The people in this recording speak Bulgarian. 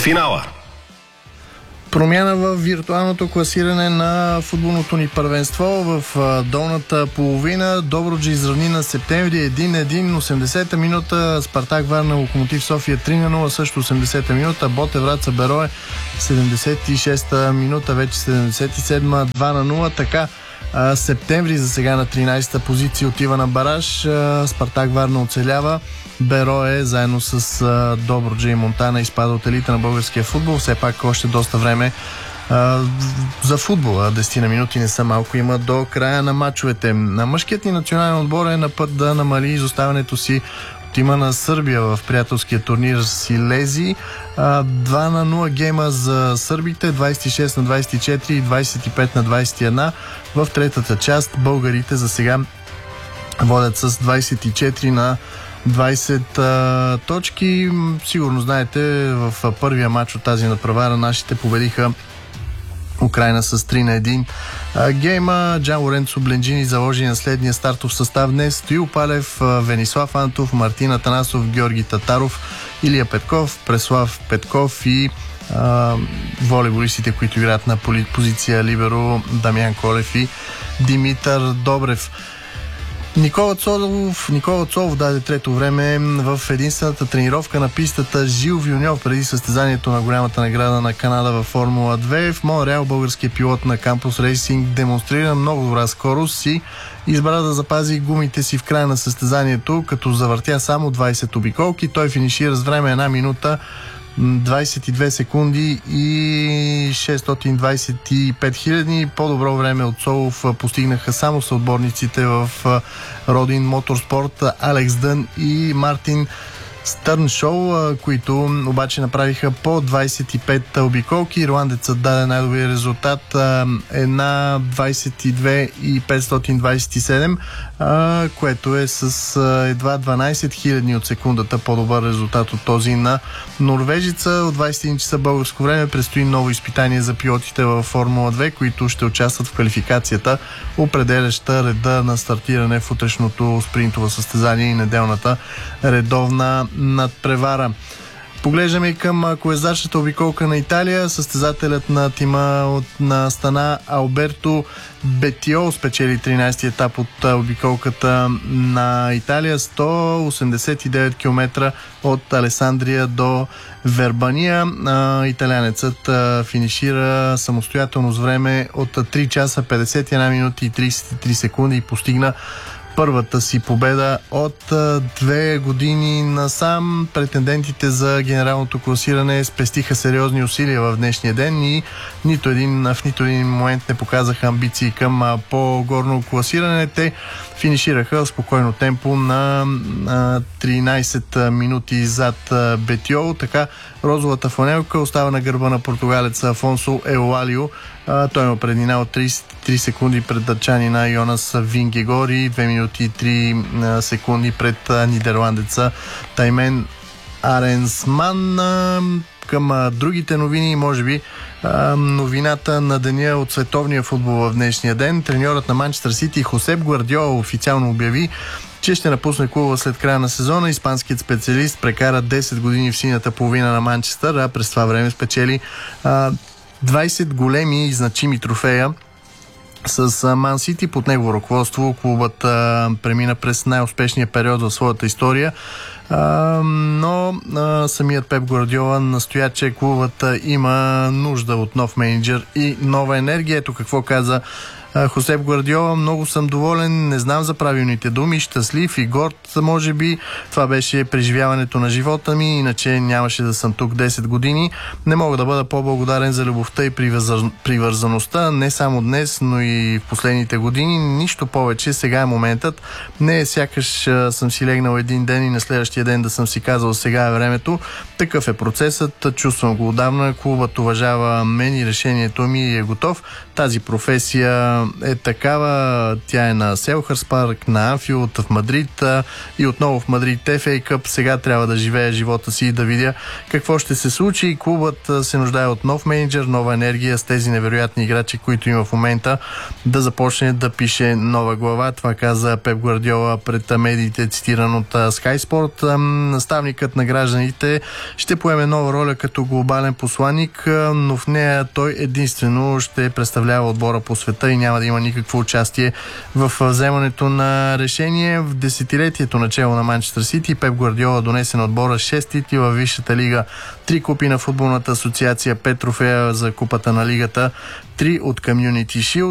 финала. Промяна в виртуалното класиране на футболното ни първенство. В долната половина Добруджа изравни на Септември 1-1, 80-та минута. Спартак Варна, Локомотив София 3-0, също 80-та минута. Ботев Враца Берое 76-та минута, вече 77-та 2-0. Така Септември за сега на 13-та позиция отива на бараж. Спартак Варна оцелява. Берое заедно с Добруджа и Монтана изпада от елита на българския футбол. Все пак още доста време за футбола. 10 на минути не са малко, има до края на мачовете. Мъжкият ни национален отбор е на път да намали изоставането си от има на Сърбия в приятелския турнир Силези. 2-0 гейма за сърбите, 26-24 и 25-21. В третата част българите за сега водят с 24-20 точки. Сигурно знаете, в първия матч от тази надпревара нашите победиха Украйна с 3-1 гейма. Джан Лоренцо Бленджини заложи на следния стартов състав днес: Стоил Палев, Венислав Антов, Мартин Атанасов, Георги Татаров, Илия Петков, Преслав Петков и волейболистите, които играят на позиция либеро, Дамян Колев и Димитър Добрев. Никола Цолов даде трето време в единствената тренировка на пистата Жил Вилньов преди състезанието на голямата награда на Канада във Формула 2. В Монреал българският пилот на Кампус Рейсинг демонстрира много добра скорост и избра да запази гумите си в края на състезанието, като завъртя само 20 обиколки. Той финишира с време 1 минута 22 секунди и 625 хиляди. По-добро време от Солов постигнаха само съотборниците в Родин Моторспорт Алекс Дън и Мартин Стърншоу, които обаче направиха по 25 обиколки. Ирландецът даде най-добрия резултат, една 22 и 527, което е с едва 12 хилядни от секундата по-добър резултат от този на норвежица. От 21 часа българско време предстои ново изпитание за пилотите във Формула 2, които ще участват в квалификацията, определяща реда на стартиране в утрешното спринтово състезание и неделната редовна надпревара. Поглеждаме и към колезарчата обиколка на Италия. Състезателят на тима на Астана Алберто Бетиол спечели 13-ти етап от обиколката на Италия, 189 км от Алесандрия до Вербания. Италянецът финишира самостоятелно с време от 3 часа 51 минути и 33 секунди и постигна първата си победа от 2 години насам. Претендентите за генералното класиране спестиха сериозни усилия в днешния ден и в нито един момент не показаха амбиции към по-горно класиране. Те финишираха в спокойно темпо на 13 минути зад Бетиол. Така розовата фланелка остава на гърба на португалеца Афонсо Еуалио. Той има преднина от 33 секунди пред датчанина Йонас Вингегор и 2 минути и 3 секунди пред нидерландеца Таймен Аренсман. Към другите новини, може би новината на деня от световния футбол в днешния ден. Треньорът на Манчестър Сити Хосеп Гвардиола официално обяви, че ще напусне клуба след края на сезона. Испанският специалист прекара 10 години в синята половина на Манчестър, а през това време спечели 20 големи и значими трофея с Ман Сити. Под негово ръководство клубът премина през най-успешния период в своята история, но самият Пеп Гвардиола настоя, че клубът има нужда от нов мениджър и нова енергия. Ето какво каза Хосеп Гвардиола: много съм доволен, не знам за правилните думи, щастлив и горд, може би. Това беше преживяването на живота ми, иначе нямаше да съм тук 10 години. Не мога да бъда по-благодарен за любовта и привързаността, не само днес, но и в последните години. Нищо повече, сега е моментът. Не е сякаш съм си легнал един ден и на следващия ден да съм си казал: сега е времето. Такъв е процесът, чувствам го отдавна. Клубът уважава мен и решението ми и е готов. Тази професия е такава. Тя е на Селхърс парк, на Анфилд, в Мадрид и отново в Мадрид FA Cup. Сега трябва да живее живота си и да видя какво ще се случи. Клубът се нуждае от нов мениджър, нова енергия с тези невероятни играчи, които има в момента, да започне да пише нова глава. Това каза Пеп Гвардиола пред медиите, цитиран от Sky Sport. Наставникът на гражданите ще поеме нова роля като глобален посланник, но в нея той единствено ще представлява отбора по света и няма да има никакво участие в вземането на решение. В десетилетието начало на Манчестър Сити Пеп Гвардиола донесе на отбора 6 титли във Висшата лига, 3 купи на футболната асоциация, 5 трофея за купата на лигата, 3 от Community Shield.